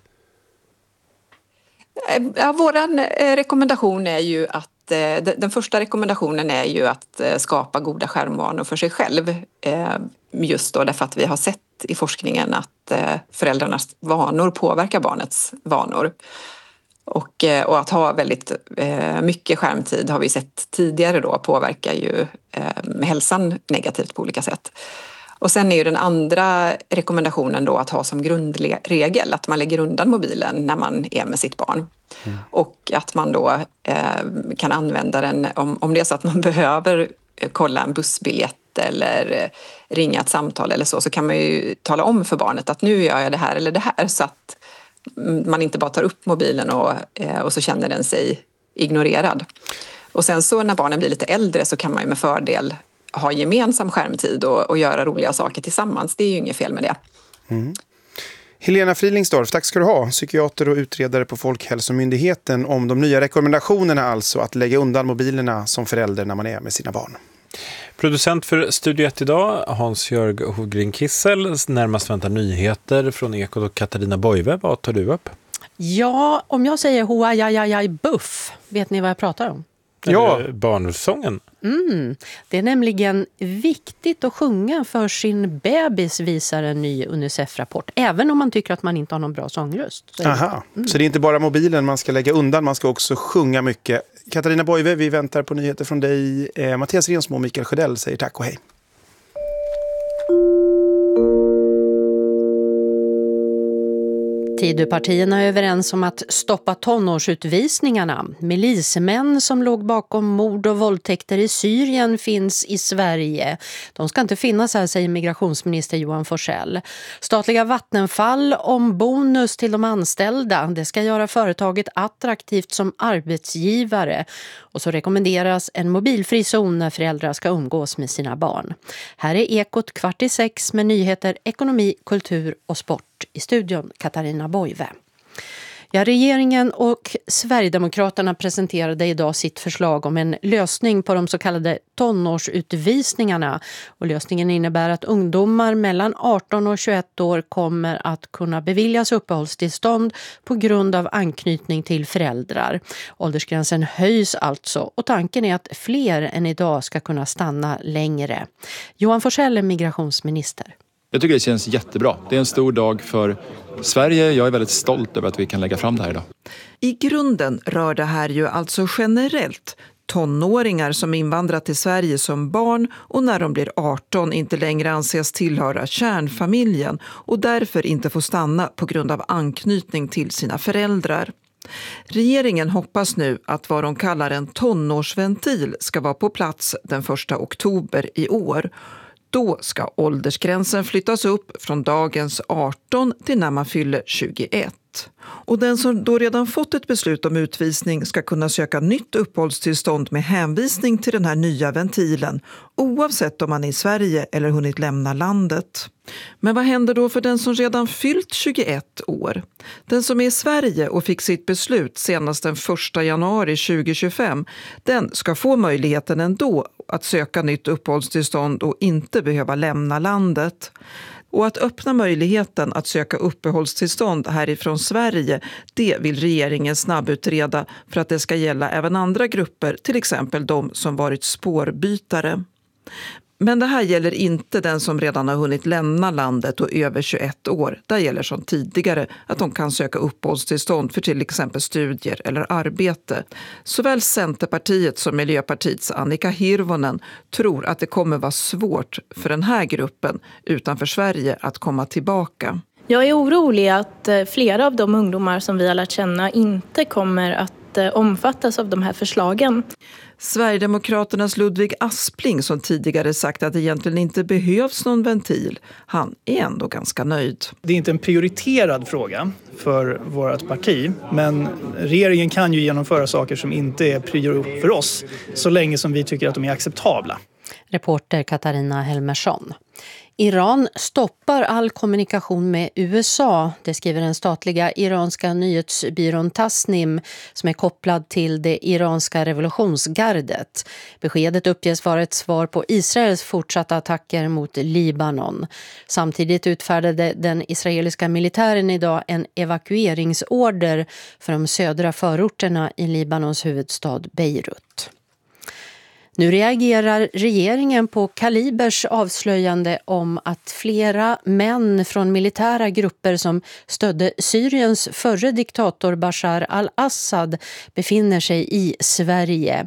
Ja, våran rekommendation är ju att den första rekommendationen är ju att skapa goda skärmvanor för sig själv. Just då därför att vi har sett i forskningen att föräldrarnas vanor påverkar barnets vanor. Och att ha väldigt mycket skärmtid har vi sett tidigare då påverkar ju hälsan negativt på olika sätt. Och sen är ju den andra rekommendationen då att ha som grundregel att man lägger undan mobilen när man är med sitt barn. Och att man då kan använda den om det är så att man behöver kolla en bussbiljett eller ringa ett samtal eller så kan man ju tala om för barnet att nu gör jag det här eller det här, så att man inte bara tar upp mobilen och så känner den sig ignorerad. Och sen så när barnen blir lite äldre så kan man ju med fördel ha gemensam skärmtid och göra roliga saker tillsammans. Det är ju inget fel med det. Mm. Helena Frilingsdorf, tack ska du ha. Psykiater och utredare på Folkhälsomyndigheten om de nya rekommendationerna, alltså att lägga undan mobilerna som förälder när man är med sina barn. Producent för Studio 1 idag, Hans-Jörg Hovgren-Kissel. Närmast väntar nyheter från Ekot och Katarina Boive. Vad tar du upp? Ja, om jag säger hoa buff, vet ni vad jag pratar om? Ja, barnsången. Det är nämligen viktigt att sjunga för sin bebis, visar en ny UNICEF-rapport. Även om man tycker att man inte har någon bra sångröst. Aha, så det är inte bara mobilen man ska lägga undan, man ska också sjunga mycket. Katarina Boive, vi väntar på nyheter från dig. Mattias Rensmo och Mikael Sjödell säger tack och hej. Tidöpartierna är överens om att stoppa tonårsutvisningarna. Milismän som låg bakom mord och våldtäkter i Syrien finns i Sverige. De ska inte finnas här, säger migrationsminister Johan Forssell. Statliga Vattenfall om bonus till de anställda. Det ska göra företaget attraktivt som arbetsgivare. Och så rekommenderas en mobilfri zon när föräldrar ska umgås med sina barn. Här är Ekot 5:45 med nyheter, ekonomi, kultur och sport. I studion Katarina Boive. Ja, regeringen och Sverigedemokraterna presenterade idag sitt förslag om en lösning på de så kallade tonårsutvisningarna. Och lösningen innebär att ungdomar mellan 18 och 21 år kommer att kunna beviljas uppehållstillstånd på grund av anknytning till föräldrar. Åldersgränsen höjs alltså och tanken är att fler än idag ska kunna stanna längre. Johan Forssell är migrationsminister. Jag tycker det känns jättebra. Det är en stor dag för Sverige. Jag är väldigt stolt över att vi kan lägga fram det här idag. I grunden rör det här ju alltså generellt tonåringar som invandrat till Sverige som barn och när de blir 18 inte längre anses tillhöra kärnfamiljen och därför inte får stanna på grund av anknytning till sina föräldrar. Regeringen hoppas nu att vad de kallar en tonårsventil ska vara på plats den 1 oktober i år. Då ska åldersgränsen flyttas upp från dagens 18 till när man fyller 21. Och den som då redan fått ett beslut om utvisning ska kunna söka nytt uppehållstillstånd med hänvisning till den här nya ventilen, oavsett om man är i Sverige eller hunnit lämna landet. Men vad händer då för den som redan fyllt 21 år? Den som är i Sverige och fick sitt beslut senast den 1 januari 2025, den ska få möjligheten ändå att söka nytt uppehållstillstånd och inte behöva lämna landet. Och att öppna möjligheten att söka uppehållstillstånd härifrån Sverige, det vill regeringen snabbutreda för att det ska gälla även andra grupper, till exempel de som varit spårbytare. Men det här gäller inte den som redan har hunnit lämna landet och över 21 år. Där gäller som tidigare att de kan söka uppehållstillstånd för till exempel studier eller arbete. Såväl Centerpartiet som Miljöpartiets Annika Hirvonen tror att det kommer vara svårt för den här gruppen utanför Sverige att komma tillbaka. Jag är orolig att flera av de ungdomar som vi har lärt känna inte kommer att inte omfattas av de här förslagen. Sverigedemokraternas Ludvig Aspling som tidigare sagt att det egentligen inte behövs någon ventil. Han är ändå ganska nöjd. Det är inte en prioriterad fråga för vårt parti, men regeringen kan ju genomföra saker som inte är prior för oss så länge som vi tycker att de är acceptabla. Reporter Katarina Helmersson. Iran stoppar all kommunikation med USA, det skriver den statliga iranska nyhetsbyrån Tasnim som är kopplad till det iranska revolutionsgardet. Beskedet uppges vara ett svar på Israels fortsatta attacker mot Libanon. Samtidigt utfärdade den israeliska militären idag en evakueringsorder för de södra förorterna i Libanons huvudstad Beirut. Nu reagerar regeringen på Kalibers avslöjande om att flera män från militära grupper som stödde Syriens förre diktator Bashar al-Assad befinner sig i Sverige.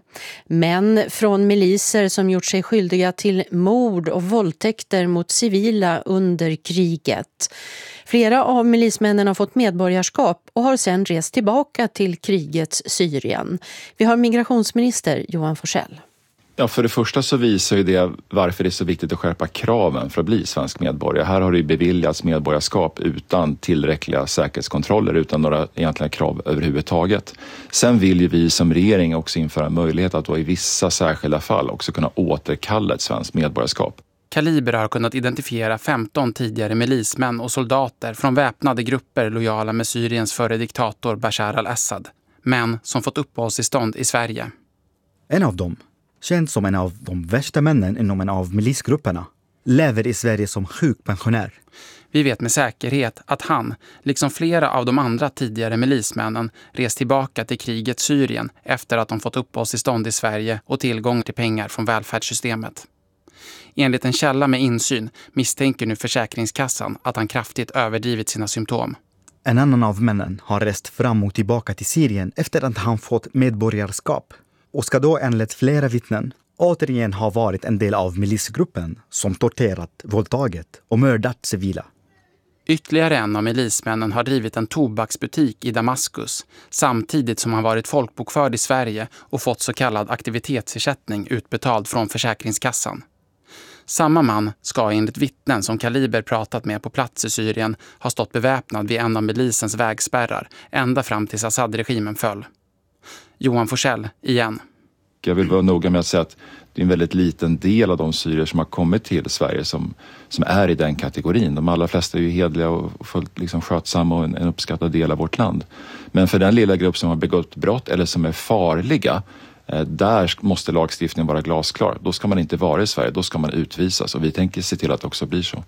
Män från miliser som gjort sig skyldiga till mord och våldtäkter mot civila under kriget. Flera av milismännen har fått medborgarskap och har sedan rest tillbaka till krigets Syrien. Vi har migrationsminister Johan Forssell. Ja, för det första så visar ju det varför det är så viktigt att skärpa kraven för att bli svensk medborgare. Här har det ju beviljats medborgarskap utan tillräckliga säkerhetskontroller, utan några egentliga krav överhuvudtaget. Sen vill ju vi som regering också införa möjlighet att då i vissa särskilda fall också kunna återkalla ett svenskt medborgarskap. Kaliber har kunnat identifiera 15 tidigare milismän och soldater från väpnade grupper lojala med Syriens förre diktator Bashar al-Assad. Män som fått uppehållstillstånd i Sverige. En av dem, känd som en av de värsta männen inom en av milisgrupperna, lever i Sverige som sjukpensionär. Vi vet med säkerhet att han, liksom flera av de andra tidigare milismännen, rest tillbaka till krigets Syrien efter att de fått uppehållstillstånd i Sverige och tillgång till pengar från välfärdssystemet. Enligt en källa med insyn misstänker nu Försäkringskassan att han kraftigt överdrivit sina symptom. En annan av männen har rest fram och tillbaka till Syrien efter att han fått medborgarskap och ska då enligt flera vittnen återigen ha varit en del av milisgruppen som torterat, våldtagit och mördat civila. Ytterligare en av milismännen har drivit en tobaksbutik i Damaskus samtidigt som han varit folkbokförd i Sverige och fått så kallad aktivitetsersättning utbetald från Försäkringskassan. Samma man ska enligt vittnen som Kaliber pratat med på plats i Syrien ha stått beväpnad vid en av milisens vägspärrar ända fram tills Assad-regimen föll. Johan Forssell, igen. Jag vill vara noga med att säga att det är en väldigt liten del av de syrier som har kommit till Sverige som är i den kategorin. De allra flesta är ju hedliga och fullt liksom skötsamma och en uppskattad del av vårt land. Men för den lilla grupp som har begått brott eller som är farliga, där måste lagstiftningen vara glasklar. Då ska man inte vara i Sverige, då ska man utvisas. Och vi tänker se till att det också blir så.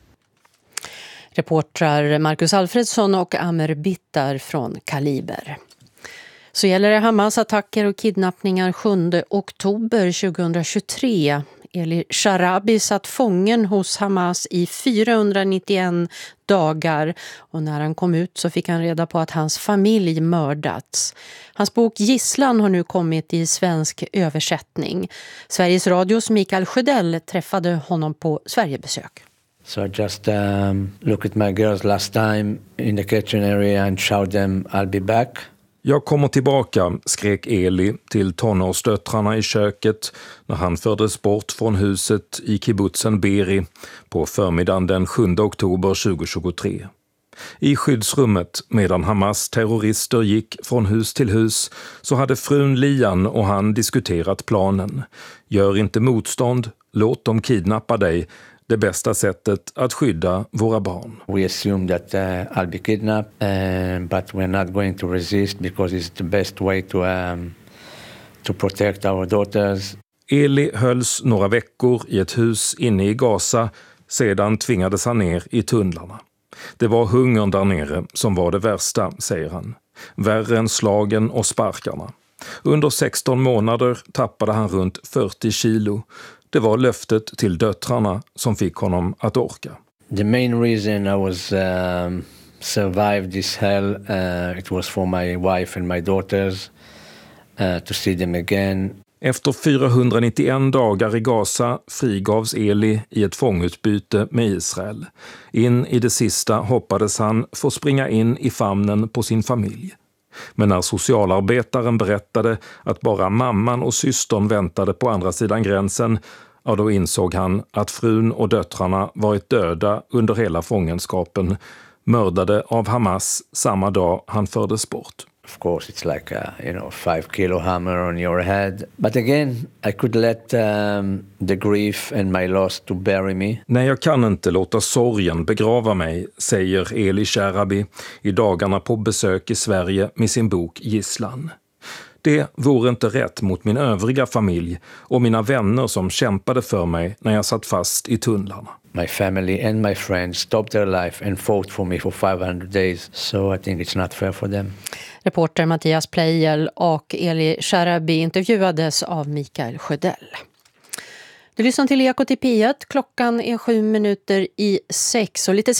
Reportrar Marcus Alfredsson och Amer Bittar från Kaliber. Så gäller det Hamas attacker och kidnappningar 7 oktober 2023. Eli Sharabi satt fången hos Hamas i 491 dagar och när han kom ut så fick han reda på att hans familj mördats. Hans bok Gisslan har nu kommit i svensk översättning. Sveriges Radios Mikael Sjödell träffade honom på Sverigebesök. So I just looked at my girls last time in the kitchen area and shouted them I'll be back. Jag kommer tillbaka, skrek Eli till tonårsdöttrarna i köket när han fördes bort från huset i kibbutzen Be'eri på förmiddagen den 7 oktober 2023. I skyddsrummet medan Hamas terrorister gick från hus till hus så hade frun Lian och han diskuterat planen. Gör inte motstånd, låt dem kidnappa dig. Det bästa sättet att skydda våra barn. We assume that I'll be kidnapped, but we're not going to resist because it's the best way to protect our daughters. Eli hölls några veckor i ett hus inne i Gaza, sedan tvingades han ner i tunnlarna. Det var hungern där nere som var det värsta, säger han. Värre än slagen och sparkarna. Under 16 månader tappade han runt 40 kilo. Det var löftet till döttrarna som fick honom att orka. The main reason I was survived this hell, it was for my wife and my daughters to see them again. Efter 491 dagar i Gaza frigavs Eli i ett fångutbyte med Israel. In i det sista hoppades han få springa in i famnen på sin familj. Men när socialarbetaren berättade att bara mamman och systern väntade på andra sidan gränsen, ja, då insåg han att frun och döttrarna varit döda under hela fångenskapen, mördade av Hamas samma dag han fördes bort. Of course, it's like a 5-kilo hammer on your head. But again, I could let the grief and my loss to bury me. Nej, jag kan inte låta sorgen begrava mig, säger Eli Sharabi i dagarna på besök i Sverige med sin bok Gisslan. Det vore inte rätt mot min övriga familj och mina vänner som kämpade för mig när jag satt fast i tunnlarna. My family and my friends stopped their life and fought for me for 500 days. So I think it's not fair for them. Reporter Mattias Pleijel och Eli Sharabi intervjuades av Mikael Sjödell. Du lyssnar till Ekot i P1. Klockan är 7:07 och lite